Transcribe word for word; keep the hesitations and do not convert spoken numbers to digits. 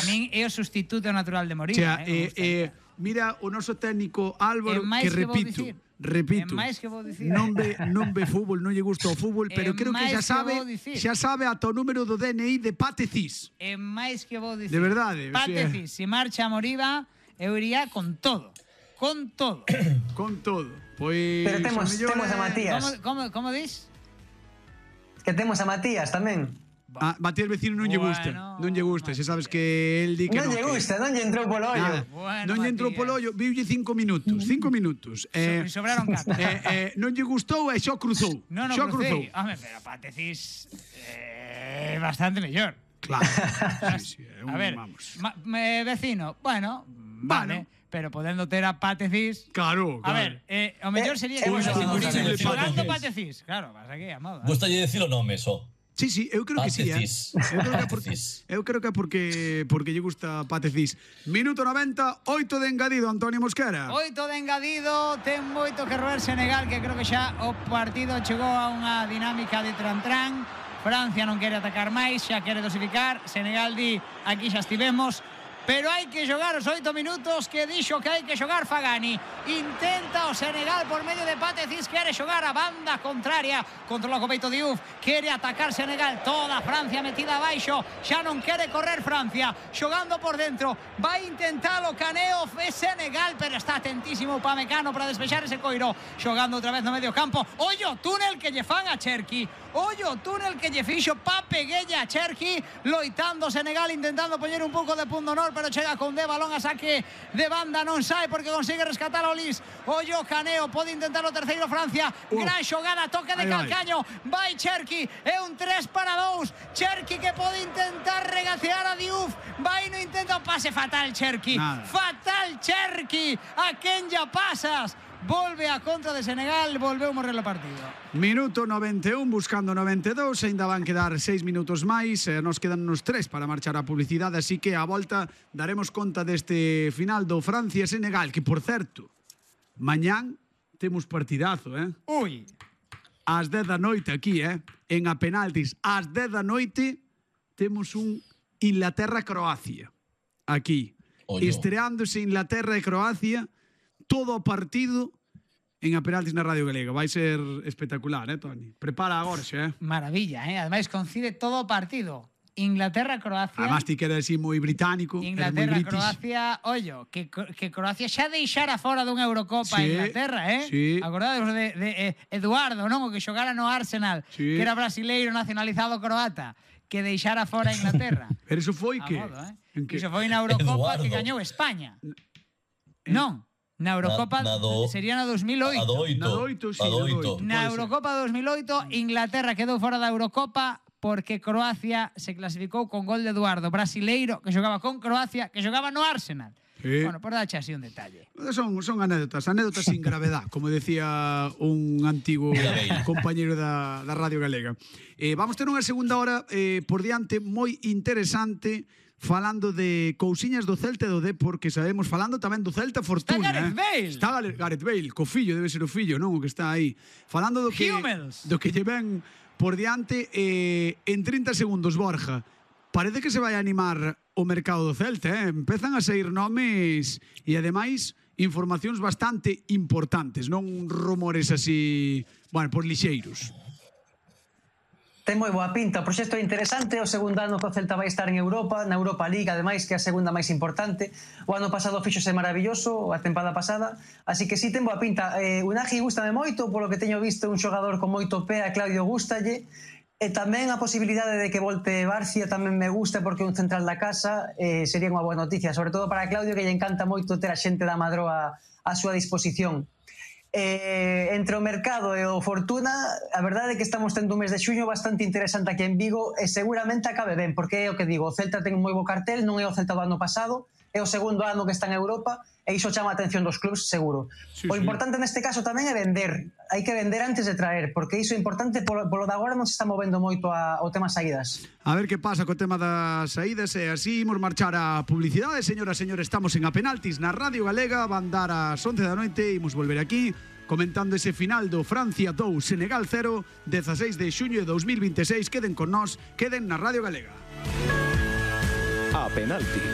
min é o sustituto natural de Moriba. Chea, eh, eh, eh, mira o noso técnico Álvaro, que repito, repito, non ve, non ve fútbol, non lle gusta o fútbol, pero creo que xa sabe, xa sabe ata o número do D N I de Pate Cis. É máis que vou dicir. De verdade. Pate Cis, se marcha a Moriba, eu iría con todo. Con todo. Con todo. Pois pero temos, temos a Matías. Como, como, como dis? Que temos a Matías tamén. A Matías Vecino non lle gusta, bueno, non lle gusta, xa sabes que el di que non non lle que- gusta, non lle entrou polo ollo. Bueno, non lle entrou Matías. polo ollo, viulle cinco minutos, cinco minutos. Eh, So- sobraron catro. eh, eh, non lle gustou e xo cruzou. No, no xo cruzou. crucei. Home, pero Pate Cis é eh, bastante mellor. Claro. Sí, sí, é un, A ver, vamos. ma, me, vecino, bueno, vale, Bueno. pero podendo ter a Pate Cis. Claro, A claro. ver, eh, o mellor Eh, sería eh, que un xogando posible Pate Cis. Claro, vas aquí a moda. Gusta lle decir o nome, só. Sí, sí, eu creo que sí, eh. Patecis. Eu creo que é porque, Patecis. eu creo que é porque porque lle gusta Pate Cis. Minuto noventa, oito de engadido, Antonio Mosquera. Oito de engadido, ten moito que roer Senegal, que creo que xa o partido chegou a unha dinámica de tran-tran. Francia non quere atacar máis, xa quere dosificar. Senegal di, aquí xa estivemos. Pero hai que xogar os oito minutos que dixo que hai que xogar Fagani. Intenta o Senegal por medio de Pate Cis, quere xogar a banda contraria. Controla co peito Diouf, quere atacar Senegal. Toda Francia metida abaixo, xa non quere correr Francia. Xogando por dentro, vai intentalo Caneo e Senegal, pero está atentísimo Upamecano para despexar ese coiro. Xogando outra vez no medio campo. Ollo, túnel que lle fan a Cherki. Ollo, túnel que lle fixo Pape Gueye a Cherki. Loitando Senegal, intentando poñer un pouco de punto honor, pero chega con de balón a saque de banda, non sai porque consigue rescatar a Olis. Ollo Caneo, pode intentar o terceiro Francia. Uh. Gran xogada, toque de Ai, ai. calcaño. Vai Cherki, é un tres para dous. Cherki que pode intentar regacear a Diouf. Vai no intenta o pase fatal Cherki. Nada. Fatal Cherki. A quen ya pasas? Volve a contra de Senegal, volveu morrer o partido. Minuto noventa e un, buscando noventa e dous, ainda van quedar seis minutos máis, eh, nos quedan uns tres para marchar a publicidade, así que a volta daremos conta deste final do Francia-Senegal, que, por certo, mañán temos partidazo, eh? Ui. Ás dez da noite aquí, eh? En a penaltis, ás dez da noite temos un Inglaterra-Croacia. Aquí. Ollo. Estreándose Inglaterra e Croacia, todo o partido en a penaltis na Radio Galega. Vai ser espectacular, eh, Toni? Prepara agora xa, eh? Maravilla, eh? Ademais coincide todo o partido. Inglaterra-Croacia. Además, ti que eres así moi británico, eres moi british. Inglaterra-Croacia, ollo, que, que Croacia xa deixara fora dunha Eurocopa Sí, a Inglaterra, eh? sí. Acordadevos de, de eh, Eduardo, non? O que xogara no Arsenal, Sí. que era brasileiro nacionalizado croata, que deixara fora a Inglaterra. Pero eso foi A que... modo, eh? En que? Iso foi na Eurocopa Eduardo. que gañou España. Non, na Eurocopa Na- na do- sería na dos mil oito. A do oito. Na do oito, sí, A do na do oito. oito. Na Pode ser. Eurocopa dos mil oito, Inglaterra quedou fora da Eurocopa porque Croacia se clasificou con gol de Eduardo, brasileiro, que xogaba con Croacia, que xogaba no Arsenal. Sí. Bueno, por dache así un detalle. Son, son anécdotas, anécdotas sin gravedad, como decía un antigo compañero da, da Radio Galega. Eh, vamos ter unha segunda hora eh, por diante moi interesante, falando de cousiñas do Celta e do Depor, que sabemos, falando tamén do Celta Fortuna. Está Gareth eh. Bale. Está Gareth Gareth Bale, co fillo, debe ser o fillo, non? O que está aí. Falando do que, Hummels. do que lle ven por diante eh, en trinta segundos, Borja. Parece que se vai a animar o mercado do Celta, eh? Empezan a sair nomes e, ademais, informacións bastante importantes, non rumores así, bueno, por lixeiros. Ten moi boa pinta, o proxecto é interesante, o segundo ano que o Celta vai estar en Europa, na Europa League, ademais, que é a segunda máis importante. O ano pasado fíxose maravilloso, a tempada pasada, así que sí, ten boa pinta. Eh, Unagi gústame moito, polo que teño visto, un xogador con moito pé, a Claudio gústalle, e tamén a posibilidade de que volte Barcia tamén me gusta, porque un central da casa eh, sería unha boa noticia, sobre todo para Claudio, que lle encanta moito ter a xente da Madroa a súa disposición. Eh, entre o mercado e o Fortuna, a verdade é que estamos tendo un mes de xuño bastante interesante aquí en Vigo e seguramente acabe ben, porque é o que digo, o Celta ten un moi bo cartel, non é o Celta do ano pasado, é o segundo ano que está en Europa e iso chama a atención dos clubs seguro. Sí, o sí. importante neste caso tamén é vender, hai que vender antes de traer, porque iso é importante, polo, polo de agora non se está movendo moito a, o tema saídas. A ver que pasa co tema das saídas e así imos marchar a publicidade. Señoras e señores, estamos en A Penaltis na Radio Galega, van dar as once da noite, imos volver aquí comentando ese final do Francia dous, Senegal cero, dezasseis de xuño de dos mil vinte e seis. Queden con nós, queden na Radio Galega. A Penalti.